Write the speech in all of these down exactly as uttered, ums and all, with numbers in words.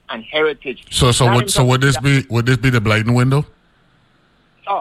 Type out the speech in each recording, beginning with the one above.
and heritage. So, so would so would this be would this be the Blyden window? Oh,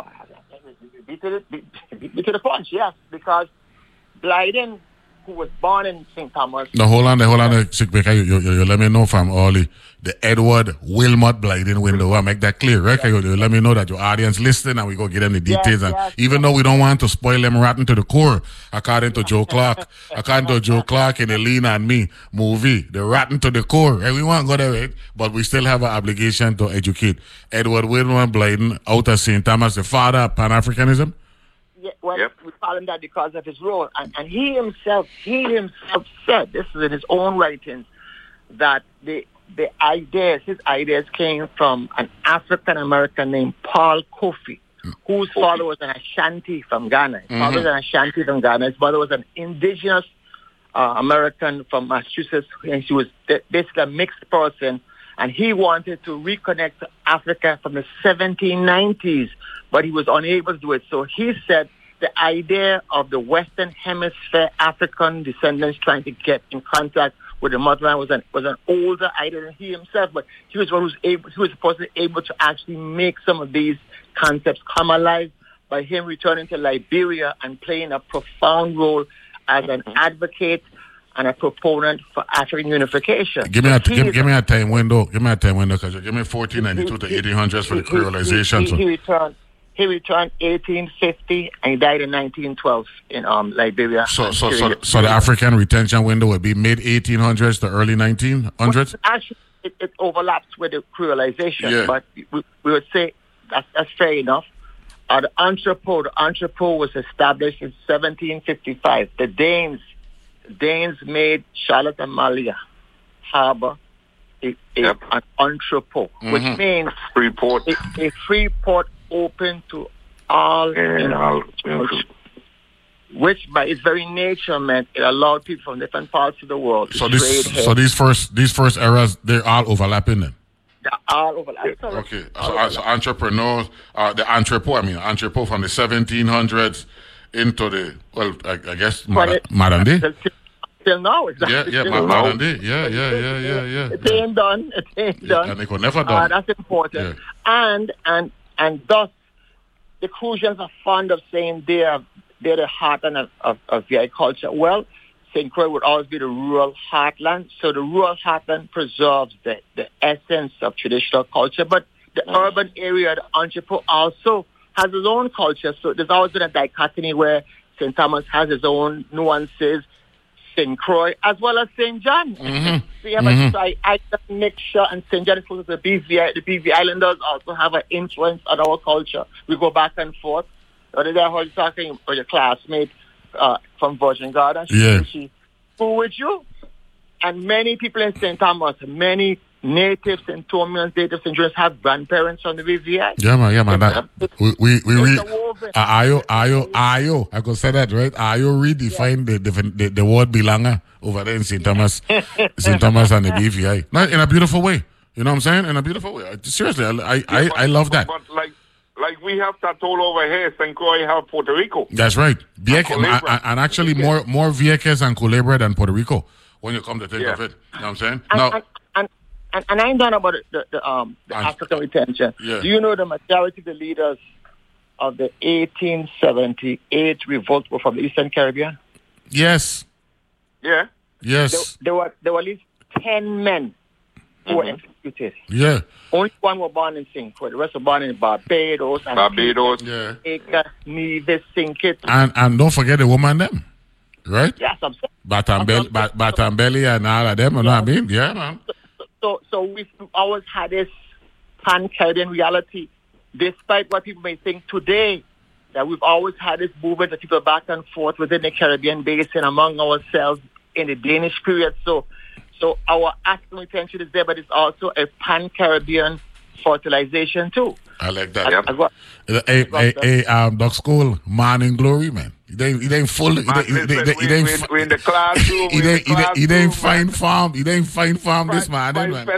be to the, be, be to the punch, yes, because Blyden, who was born in Saint Thomas. No, hold on there, hold on there, Sick Baker. You, you, you, you let me know from Ollie, the Edward Wilmot Blyden window. I'll make that clear, right? You, you let me know that your audience listening and we go get them the details. Yes, and yes, even yes. though we don't want to spoil them rotten to the core, according to Joe Clark, according to Joe Clark in the Lean on Me movie, the rotten to the core. Right? We won't go there, right? But we still have an obligation to educate. Edward Wilmot Blyden out of Saint Thomas, the father of Pan-Africanism. Yeah, well, yep. we call him that because of his role. And, and he himself, he himself said, this is in his own writings, that the the ideas, his ideas came from an African-American named Paul Kofi, mm. whose Kofi. father was an Ashanti from Ghana. His mm-hmm. father was an Ashanti from Ghana. His mother was an indigenous uh, American from Massachusetts, and she was basically a mixed person. And he wanted to reconnect to Africa from the seventeen nineties, but he was unable to do it. So he said the idea of the Western Hemisphere African descendants trying to get in contact with the motherland was an was an older idea than he himself, but he was one who was able, he was supposedly able to actually make some of these concepts come alive by him returning to Liberia and playing a profound role as an advocate and a proponent for African unification. Give me a give, give me a time window. Give me a time window, because give me fourteen ninety-two to eighteen hundreds for the creolization. He, he, he, he returned. He returned eighteen fifty and he died in nineteen twelve in um Liberia. So, so, so, so the African retention window would be mid eighteen hundreds to early nineteen hundreds. Well, actually, it, it overlaps with the creolization, yeah. but we, we would say that's, that's fair enough. Uh, the entrepot, the entrepot was established in seventeen fifty-five. The Danes. Danes made Charlotte Amalia Harbor a, a, yep. an entrepot, mm-hmm. which means free port. A, a free port open to all, and all which, which by its very nature meant it allowed people from different parts of the world to so trade this, here. So these first these first eras, they're all overlapping then? They're all overlapping. Yeah. Okay, so, so entrepreneurs, uh, the entrepot, I mean, entrepot from the seventeen hundreds into the, well, I, I guess, modern day? Till now, exactly. Yeah, yeah, modern day. Yeah, yeah, yeah, yeah, yeah. It ain't done. It ain't yeah, done. And it could never done. Uh, that's important. Yeah. And, and, and thus, the Crucians are fond of saying they're, they're the heartland of, of, of V I culture. Well, Saint Croix would always be the rural heartland. So the rural heartland preserves the, the essence of traditional culture. But the mm. urban area, the entrepot, also has its own culture. So there's always been a dichotomy where Saint Thomas has its own nuances, Saint Croix, as well as Saint John. Mm-hmm. So you have mm-hmm. a I, I mixture, and Saint John is close to the B V I. The B V Islanders also have an influence on our culture. We go back and forth. The other day I heard you talking with your classmate uh, from Virgin Garden. She, yeah. she flew with you. And many people in Saint Thomas, many natives and Thomians, natives and Jews have grandparents from the B V I. Yeah, man, yeah, man. That, we, we, we, we uh, Ayo, Ayo, Ayo, I could say that, right? Ayo redefined yeah. the, the, the, the word belanga over there in Saint Thomas, Saint Thomas and the B V I. No, in a beautiful way. You know what I'm saying? In a beautiful way. Seriously, I, I, yeah, I, but, I love that. But, like, like we have that all over here, Saint Croix have Puerto Rico. That's right. Vieques, and, and, and actually yeah. more, more Vieques and Culebra than Puerto Rico, when you come to think yeah. of it. You know what I'm saying? And, now, and, and, and, and I ain't done about the, the, um, the African retention. Yeah. Do you know the majority of the leaders of the eighteen seventy-eight revolt were from the Eastern Caribbean? Yes. Yeah. Yes. There, there were there were at least ten men who mm-hmm. were executed. Yeah. Only one were born in Saint Croix. The rest were born in Barbados. And Barbados. Yeah. Jamaica, Nevis, Saint Kitts. And and don't forget the woman them, right? Yes, I'm saying. Batambelli, Bat, Batambelli and all of them, you know what I mean? Yeah, man. So, so, so we've always had this pan-Caribbean reality, despite what people may think today, that we've always had this movement of people back and forth within the Caribbean basin among ourselves in the Danish period. So, so our African retention is there, but it's also a pan-Caribbean fertilization too. I like that. As, as well. Hey, hey, hey, um, Doc School, man in glory, man. It ain't, it ain't full. It ain't, it ain't, it ain't, we in the classroom. It ain't, it ain't fine farm. It ain't fine farm. This man, man.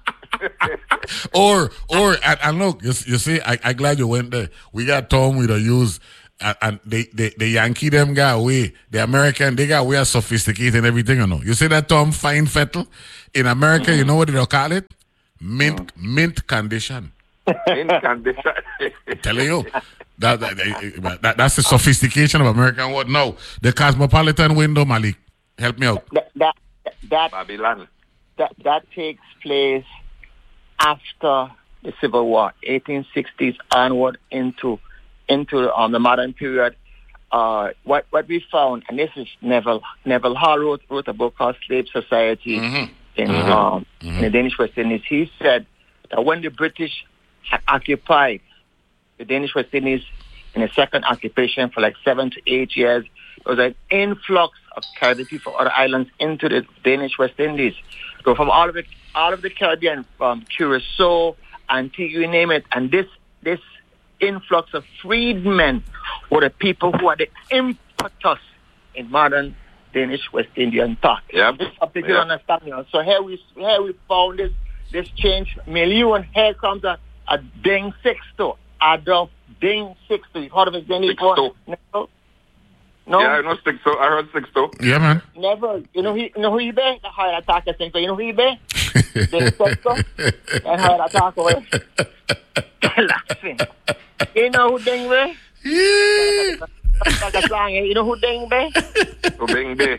or, or, and, and look, you, you see, I, I glad you went there. We got Tom with a use. And, and they, they, the Yankee them got away. The American, they got away as sophisticated and everything, you know. You see that Tom Fine Fettle? In America, mm-hmm. you know what they'll call it? mint mm. mint condition. Mint condition. I'm telling you. That, that, that that's the sophistication of American word. No, the cosmopolitan window, Malik. Help me out. That that that, Babylon. that, that takes place after the Civil War, eighteen sixties onward into into um, the modern period. Uh, what what we found, and this is Neville Neville Hall wrote, wrote a book called Slave Society mm-hmm. in mm-hmm. um mm-hmm. in the Danish West Indies. He said that when the British had occupied the Danish West Indies in a second occupation for like seven to eight years, there was an influx of Caribbean people from other islands into the Danish West Indies. So from all of the all of the Caribbean, from Curacao, Antigua, you name it, and this this influx of freedmen were the people who are the impetus in modern Danish West Indian thought. Yep. This is something you Yep. understand. You know? So here we here we found this this change milieu, and here comes a, a Ding Sixto, Adolf Ding Sixto. You heard of his Danish Sixto. No. No. Yeah, I know six two. I heard six two. Yeah, man. Never. You know he you know who he be? The higher attacker thing. You know who he be? Ding Sixto. And higher attacker. Laughing. You know who Ding be? Yeah. Like a song, eh? You know who Ding be? Oh, Bing Bay.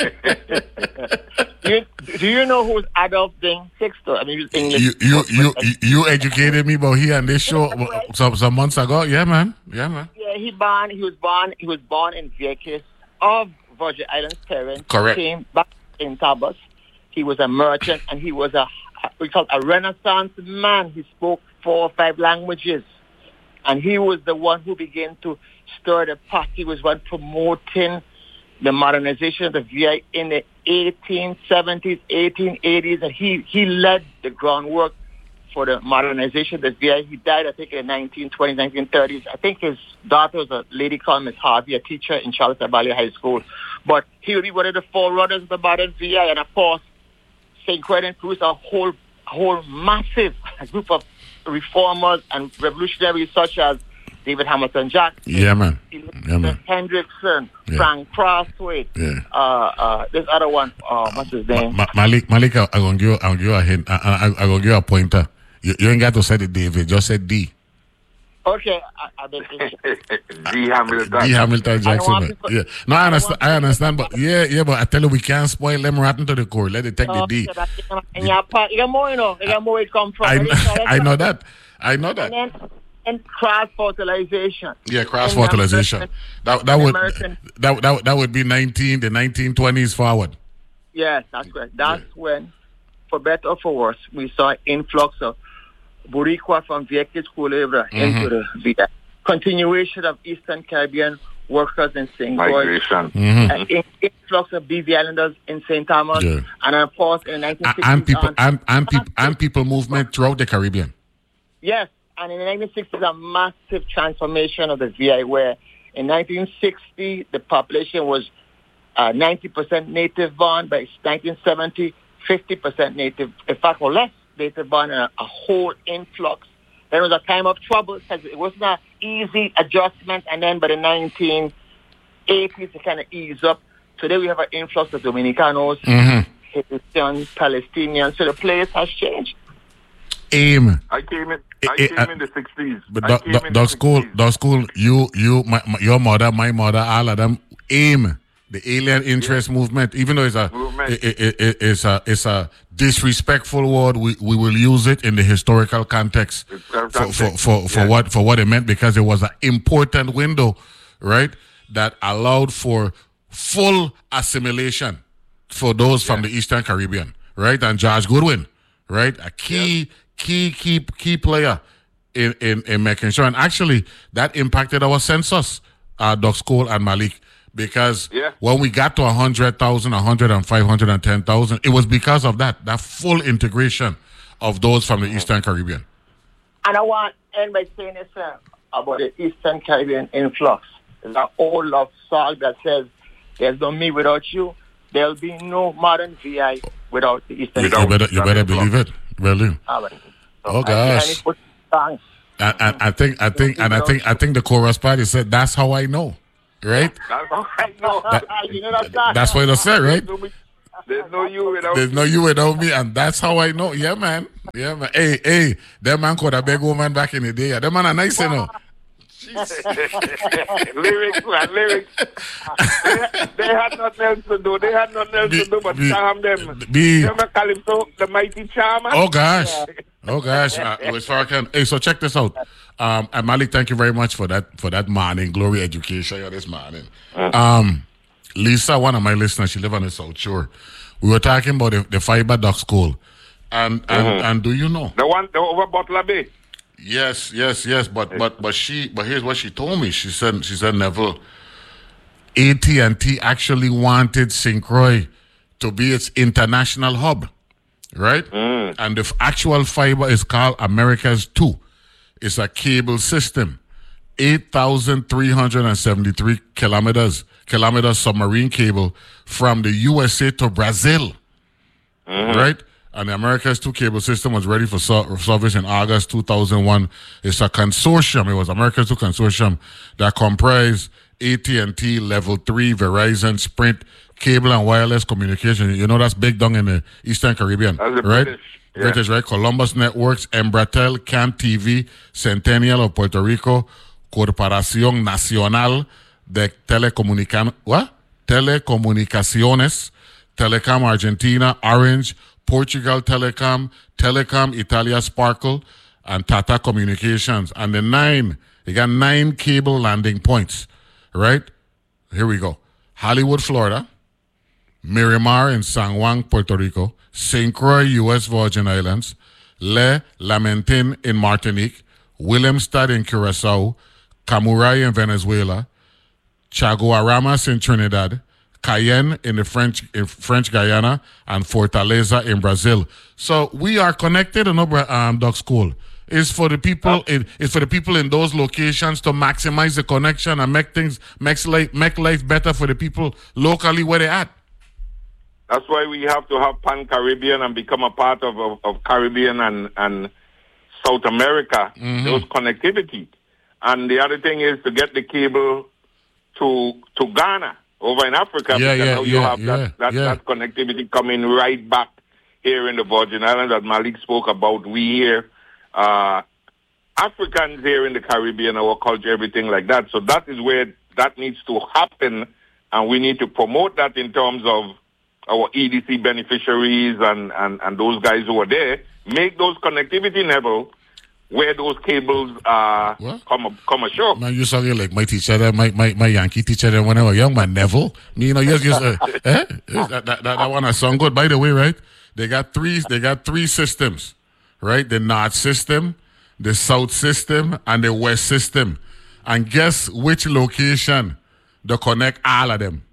You, do you know who's Adolf Ding Sixto? I mean, he's English. You you you you educated me about he on this show some some months ago. Yeah, man. Yeah, man. Yeah, he born. He was born. He was born in Vieques of Virgin Islands. Parents Correct. came back in Tabas. He was a merchant, and he was a we call a Renaissance man. He spoke four or five languages, and he was the one who began to stir the pot. He was one promoting the modernization of the V I in the eighteen seventies, eighteen eighties, and he, he led the groundwork for the modernization of the V I. He died, I think, in the nineteen twenties, nineteen thirties. I think his daughter was a lady called Miss Harvey, a teacher in Charlotte Valley High School. But he would be one of the forerunners of the modern V I, and of course, Saint Quentin produced a whole, a whole massive group of reformers and revolutionaries such as David Hamilton Jackson, Yeah, man. Yeah, man. Hendrickson, Yeah. Frank Crossway, Yeah. uh, uh, this other one, uh, what's his name? Ma- Malik, Malik, I- I'm gonna give you, I'm gonna give you a hint. I, I, I'm gonna give you a pointer. You, you ain't got to say it, David. Just say D. Okay, I, I bet D. Hamilton. D. Hamilton Jackson. want Man. people- Yeah. No, I understand. I I want understand. But yeah, yeah. But I tell you, we can't spoil them rotten to the core. Let it take the D. And your part, you got more, you know, you got more it come from. I, Ready? So let's I know start. that. I know And that. then, and cross fertilization. Yeah, cross In the fertilization. American- That that in would American- that, that that would be nineteen the nineteen twenties forward. Yes, that's correct. That's when, for better or for worse, we saw influx of Boricua from Vieques Culebra Mm-hmm. into the V I. Continuation of Eastern Caribbean workers in Saint Croix. Migration. Mm-hmm. Uh, in- influx of B V Islanders in Saint Thomas, Yeah. and of course in the nineteen A- sixties and people on- and and people and people movement throughout the Caribbean. Yes, and in the nineteen sixties, a massive transformation of the V I, where in nineteen sixty, the population was uh, ninety percent native born. By nineteen seventy, fifty percent native, in fact, or less native born, and a, a whole influx. There was a time of trouble because it wasn't an easy adjustment, and then by the nineteen eighties, it kind of eased up. Today, we have an influx of Dominicanos, Mm-hmm. Haitians, Palestinians, so the place has changed. Aim. I came in. Eh, I eh, came uh, in the sixties. But I the, came the, in the the school, sixties. the school, you, you, my, my, your mother, my mother, all of them aim the alien interest movement. Even though it's a, Movement. it, it, it, it's a, it's a disrespectful word. We, we will use it in the historical context Historical for, for, context, for, for yeah. what, for what it meant, because it was an important window, right, that allowed for full assimilation for those from the Eastern Caribbean, right? And George Goodwin, right, a key, key, key, key player in, in, in making sure. And actually, that impacted our census, uh, Doc Cole and Malik, because Yeah. when we got to one hundred thousand, one hundred and five hundred ten thousand, it was because of that, that full integration of those from the Eastern Caribbean. And I want to end by saying this uh, about the Eastern Caribbean influx. There's an old love song that says, "There's no me without you. There'll be no modern V I without the Eastern You Caribbean." better, you better believe it, really. All right. So Oh, I- gosh. I, I put songs. And, and I think, I think, and I think, I think the chorus party said, "That's how I know," right? That's all I know. That- you know that song? That's what it said, right? The There's no you without There's me. no you without me, and that's how I know. Yeah, man. Yeah, man. Hey, hey, that man called a big woman back in the day. That man a nice, you know. lyrics, man, lyrics. they, they had nothing else to do. They had nothing else Be, to do but be, charm them. Be, Remember Calypso, the mighty charmer? oh, gosh. Oh, gosh. Uh, as far as I can. Hey, so check this out. Um, and Malik, thank you very much for that for that morning glory education this morning. Um, Lisa, one of my listeners, she live on the South Shore. We were talking about the, the fiber duck school. And, and, mm-hmm. and do you know? The one the over Butler Bay. Yes, yes, yes, but but but she but here's what she told me. She said she said Neville, A T and T actually wanted Saint Croix to be its international hub, right? Mm. And the actual fiber is called America's Two. It's a cable system, eight thousand three hundred seventy-three kilometers kilometers submarine cable from the U S A to Brazil, mm-hmm. right? And the America's Two cable system was ready for so- service in August two thousand one. It's a consortium. It was America's Two consortium that comprised A T and T, Level three, Verizon, Sprint, cable and wireless communication. You know that's big down in the Eastern Caribbean, right? British, yeah. British, right? Columbus Networks, Embratel, Can T V, Centennial of Puerto Rico, Corporación Nacional de Telecomunica- what? Telecomunicaciones, Telecom Argentina, Orange, Portugal Telecom, Telecom Italia Sparkle, and Tata Communications. And the nine, you got nine cable landing points, right? Here we go. Hollywood, Florida, Miramar in San Juan, Puerto Rico, Saint Croix, U S Virgin Islands, Le Lamentin in Martinique, Willemstad in Curacao, Camuray in Venezuela, Chaguaramas in Trinidad, Cayenne in the French in French Guyana, and Fortaleza in Brazil. So we are connected in our um, duck school. It's for the people. It, it's for the people in those locations to maximize the connection and make things make life make life better for the people locally where they're at. That's why we have to have Pan Caribbean and become a part of of, of Caribbean and and South America. Mm-hmm. Those connectivity, and the other thing is to get the cable to to Ghana. Over in Africa, yeah, because yeah, now you yeah, have yeah, that, that, yeah. that connectivity coming right back here in the Virgin Islands that Malik spoke about. We here, uh, Africans here in the Caribbean, our culture, everything like that. So that is where that needs to happen, and we need to promote that in terms of our E D C beneficiaries and, and, and those guys who are there. Make those connectivity level where those cables uh, come come ashore. Man, you sound like my teacher, there, my, my my Yankee teacher there when I was young, man, Neville. Me, you know, yes, yes, uh, eh? that, that, that, that one I sound good. By the way, right? They got three. They got three systems, right? The North system, the South system, and the West system. And guess which location to connect all of them?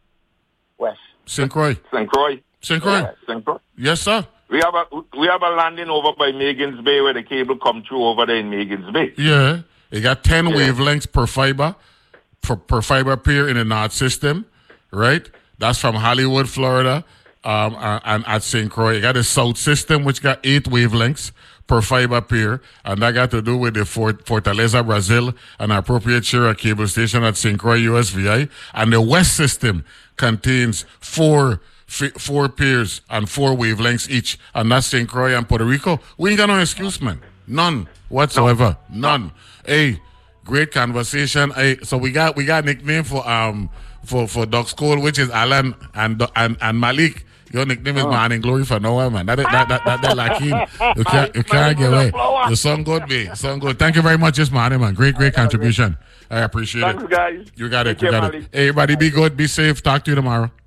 West. Saint Croix. Saint Croix. Saint Croix. Yeah, Saint Croix. Yes, sir. We have a we have a landing over by Megan's Bay where the cable come through over there in Megan's Bay. Yeah, they got ten yeah. wavelengths per fiber, per, per fiber pair in the North system, right? That's from Hollywood, Florida, um, and, and at Saint Croix. You got the South system, which got eight wavelengths per fiber pair, and that got to do with the Fort, Fortaleza, Brazil, an appropriate share of cable station at Saint Croix U S V I. And the West system contains four four pairs and four wavelengths each, and that's Saint Croix and Puerto Rico. We ain't got no excuse, man. None whatsoever. None. Hey, great conversation. Hey, so we got we got nickname for um for for Duck School, which is Alan and and and Malik. Your nickname is Morning Glory for no one, man. That that that that, that like him. You can't you can't get away. The song good, me. Song good. Thank you very much this morning, man. Great great contribution. I appreciate Thanks, it. guys. You got it. Take You got care, it. Hey, everybody, be good, be safe. Talk to you tomorrow.